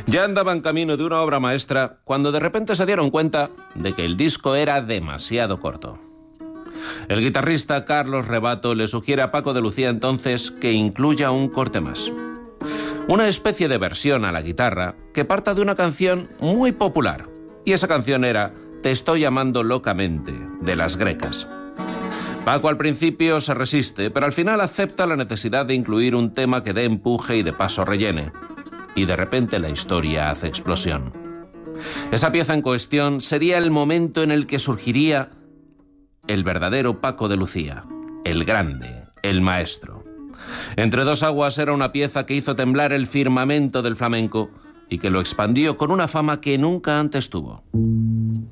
Ya andaban camino de una obra maestra cuando de repente se dieron cuenta de que el disco era demasiado corto. El guitarrista Carlos Rebato le sugiere a Paco de Lucía entonces que incluya un corte más. Una especie de versión a la guitarra que parta de una canción muy popular. Y esa canción era Te estoy amando locamente, de Las Grecas. Paco al principio se resiste, pero al final acepta la necesidad de incluir un tema que dé empuje y de paso rellene. Y de repente la historia hace explosión. Esa pieza en cuestión sería el momento en el que surgiría el verdadero Paco de Lucía, el grande, el maestro. Entre dos aguas era una pieza que hizo temblar el firmamento del flamenco y que lo expandió con una fama que nunca antes tuvo.